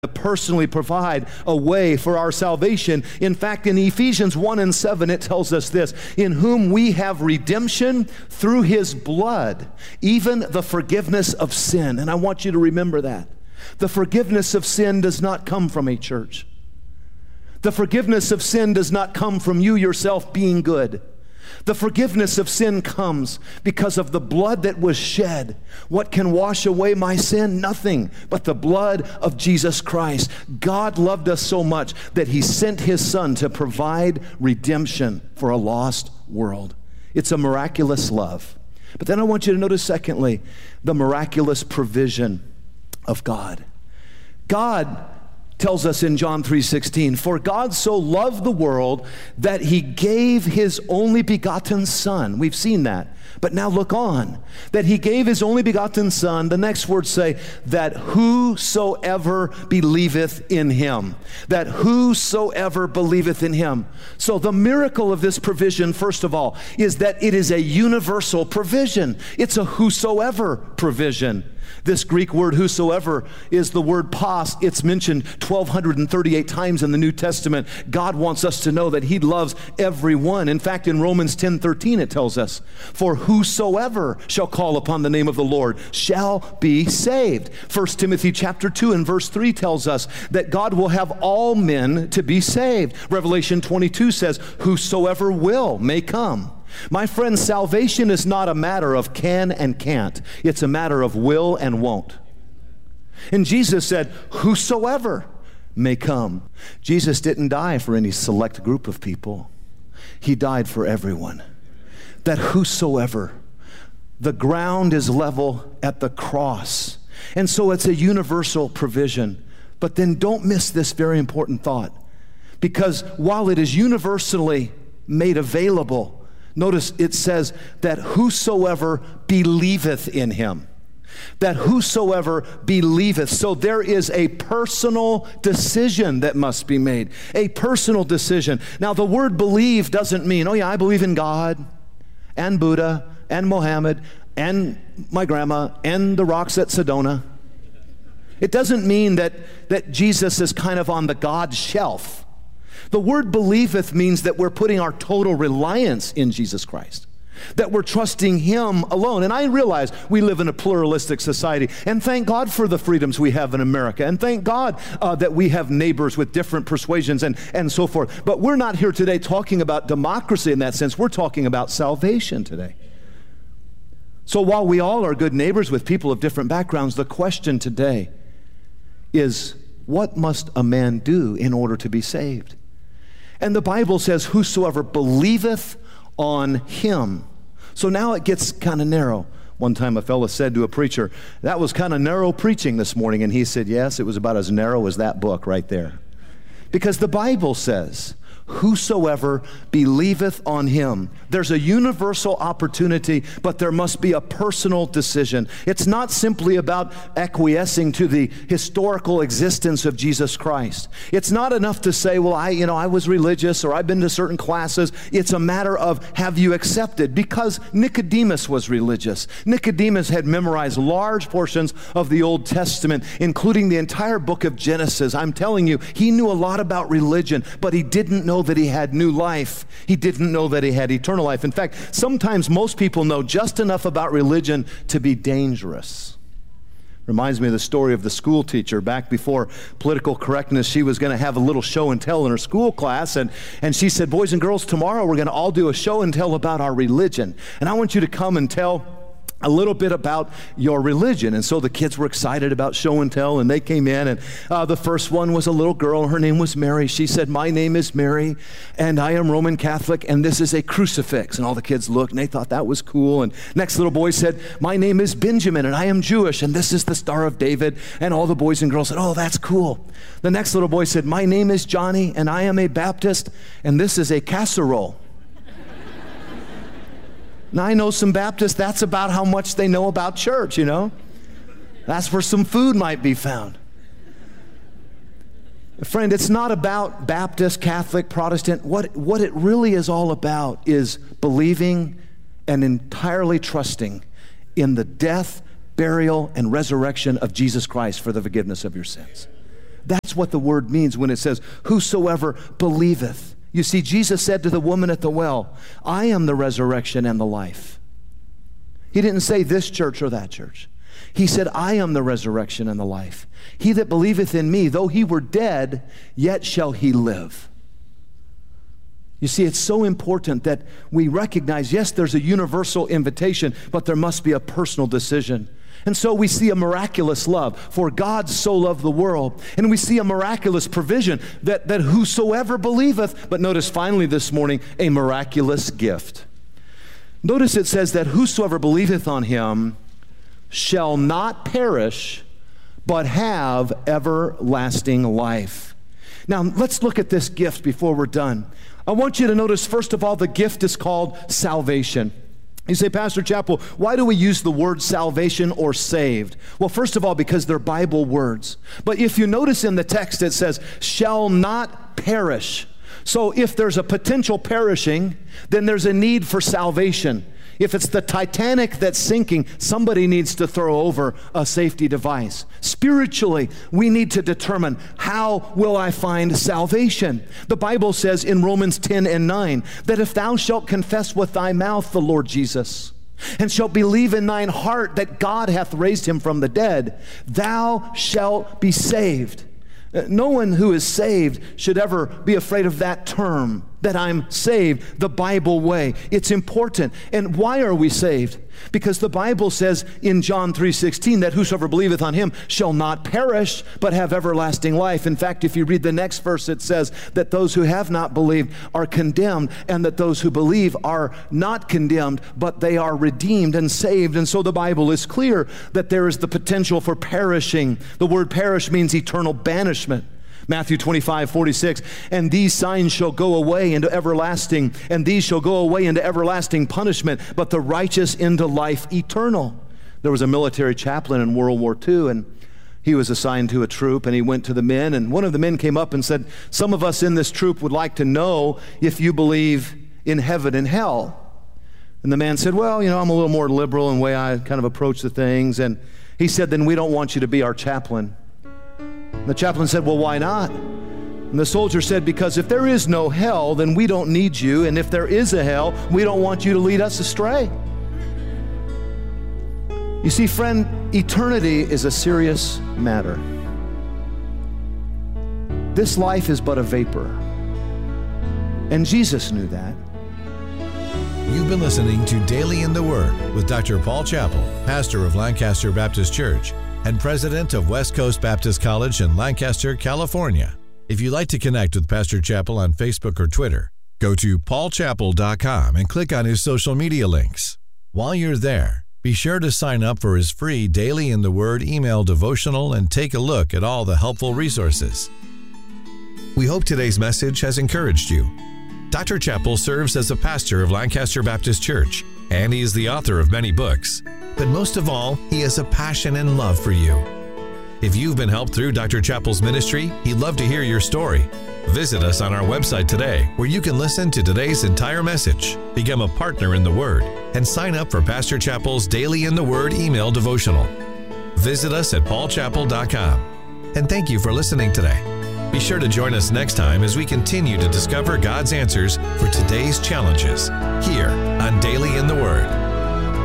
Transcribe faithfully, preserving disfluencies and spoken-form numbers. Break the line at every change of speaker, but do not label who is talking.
to personally provide a way for our salvation. In fact, in Ephesians one and seven, it tells us this: in whom we have redemption through his blood, even the forgiveness of sin. And I want you to remember that. The forgiveness of sin does not come from a church. The forgiveness of sin does not come from you yourself being good. The forgiveness of sin comes because of the blood that was shed. What can wash away my sin? Nothing but the blood of Jesus Christ. God loved us so much that he sent his son to provide redemption for a lost world. It's a miraculous love. But then I want you to notice, secondly, the miraculous provision of God. God tells us in John three sixteen, for God so loved the world that he gave his only begotten son. We've seen that. But now look on. That he gave his only begotten son. The next words say that whosoever believeth in him. That whosoever believeth in him. So the miracle of this provision, first of all, is that it is a universal provision. It's a whosoever provision. This Greek word whosoever is the word pas. It's mentioned twelve thirty-eight times in the New Testament. God wants us to know that he loves everyone. In fact, in Romans ten thirteen it tells us, for whosoever shall call upon the name of the Lord shall be saved. First Timothy chapter two and verse three tells us that God will have all men to be saved. Revelation twenty-two says, whosoever will may come. My friend, salvation is not a matter of can and can't. It's a matter of will and won't. And Jesus said, whosoever may come. Jesus didn't die for any select group of people. He died for everyone. That whosoever. The ground is level at the cross. And so it's a universal provision. But then don't miss this very important thought. Because while it is universally made available, notice it says that whosoever believeth in him. That whosoever believeth. So there is a personal decision that must be made. A personal decision. Now the word believe doesn't mean, oh yeah, I believe in God and Buddha and Mohammed and my grandma and the rocks at Sedona. It doesn't mean that, that Jesus is kind of on the God shelf. The word believeth means that we're putting our total reliance in Jesus Christ, that we're trusting him alone. And I realize we live in a pluralistic society, and thank God for the freedoms we have in America, and thank God uh, that we have neighbors with different persuasions and, and so forth. But we're not here today talking about democracy in that sense. We're talking about salvation today. So while we all are good neighbors with people of different backgrounds, the question today is, what must a man do in order to be saved? And the Bible says, whosoever believeth on him. So now it gets kind of narrow. One time a fellow said to a preacher, that was kind of narrow preaching this morning. And he said, yes, it was about as narrow as that book right there. Because the Bible says, whosoever believeth on him. There's a universal opportunity, but there must be a personal decision. It's not simply about acquiescing to the historical existence of Jesus Christ. It's not enough to say, well, I, you know, I was religious or I've been to certain classes. It's a matter of, have you accepted? Because Nicodemus was religious. Nicodemus had memorized large portions of the Old Testament, including the entire book of Genesis. I'm telling you, he knew a lot about religion, but he didn't know that he had new life. He didn't know that he had eternal life. In fact, sometimes most people know just enough about religion to be dangerous. Reminds me of the story of the school teacher. Back before political correctness, she was going to have a little show and tell in her school class, and, and she said, boys and girls, tomorrow we're going to all do a show and tell about our religion. And I want you to come and tell a little bit about your religion. And so the kids were excited about show and tell, and they came in, and uh, the first one was a little girl. Her name was Mary. She said, my name is Mary, and I am Roman Catholic, and this is a crucifix. And all the kids looked, and they thought that was cool. And next little boy said, my name is Benjamin, and I am Jewish, and this is the Star of David. And all the boys and girls said, oh, that's cool. The next little boy said, my name is Johnny, and I am a Baptist, and this is a casserole. Now, I know some Baptists, that's about how much they know about church, you know. That's where some food might be found. Friend, it's not about Baptist, Catholic, Protestant. What, what it really is all about is believing and entirely trusting in the death, burial, and resurrection of Jesus Christ for the forgiveness of your sins. That's what the word means when it says, whosoever believeth. You see, Jesus said to the woman at the well, I am the resurrection and the life. He didn't say this church or that church. He said, I am the resurrection and the life. He that believeth in me, though he were dead, yet shall he live. You see, it's so important that we recognize, yes, there's a universal invitation, but there must be a personal decision. And so we see a miraculous love, for God so loved the world. And we see a miraculous provision that, that whosoever believeth, but notice finally this morning, a miraculous gift. Notice it says that whosoever believeth on him shall not perish, but have everlasting life. Now, let's look at this gift before we're done. I want you to notice, first of all, the gift is called salvation. You say, Pastor Chappell, why do we use the word salvation or saved? Well, first of all, because they're Bible words. But if you notice in the text, it says, shall not perish. So if there's a potential perishing, then there's a need for salvation. If it's the Titanic that's sinking, somebody needs to throw over a safety device. Spiritually, we need to determine, how will I find salvation? The Bible says in Romans ten and nine, that if thou shalt confess with thy mouth the Lord Jesus, and shalt believe in thine heart that God hath raised him from the dead, thou shalt be saved. No one who is saved should ever be afraid of that term, that I'm saved the Bible way. It's important. And why are we saved? Because the Bible says in John three sixteen that whosoever believeth on him shall not perish, but have everlasting life. In fact, if you read the next verse, it says that those who have not believed are condemned, and that those who believe are not condemned, but they are redeemed and saved. And so the Bible is clear that there is the potential for perishing. The word perish means eternal banishment. Matthew twenty-five, forty-six, and these signs shall go away into everlasting, and these shall go away into everlasting punishment, but the righteous into life eternal. There was a military chaplain in World War Two, and he was assigned to a troop, and he went to the men, and one of the men came up and said, some of us in this troop would like to know if you believe in heaven and hell. And the man said, well, you know, I'm a little more liberal in the way I kind of approach the things. And he said, then we don't want you to be our chaplain. And the chaplain said, well, why not? And the soldier said, because if there is no hell, then we don't need you. And if there is a hell, we don't want you to lead us astray. You see, friend, eternity is a serious matter. This life is but a vapor. And Jesus knew that.
You've been listening to Daily in the Word with Doctor Paul Chappell, pastor of Lancaster Baptist Church and president of West Coast Baptist College in Lancaster, California. If you'd like to connect with Pastor Chappell on Facebook or Twitter, go to paul chappell dot com and click on his social media links. While you're there, be sure to sign up for his free Daily in the Word email devotional and take a look at all the helpful resources. We hope today's message has encouraged you. Doctor Chappell serves as a pastor of Lancaster Baptist Church, and he is the author of many books. But most of all, he has a passion and love for you. If you've been helped through Doctor Chappell's ministry, he'd love to hear your story. Visit us on our website today, where you can listen to today's entire message, become a partner in the Word, and sign up for Pastor Chappell's Daily in the Word email devotional. Visit us at paul chappell dot com. And thank you for listening today. Be sure to join us next time as we continue to discover God's answers for today's challenges here on Daily in the Word.